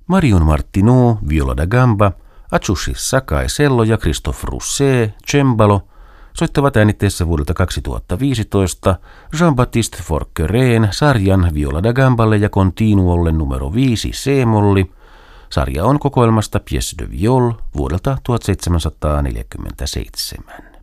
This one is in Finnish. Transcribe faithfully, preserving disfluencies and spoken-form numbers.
Marion Martineau, viola da gamba, Atsushi Sakai cello ja Christophe Rousset, cembalo, soittavat äänitteessä vuodelta kaksituhattaviisitoista Jean-Baptiste Forquerén sarjan viola da gamballe ja continuolle numero viisi C-molli. Sarja on kokoelmasta Pièces de viol vuodelta tuhatseitsemänsataaneljäkymmentäseitsemän.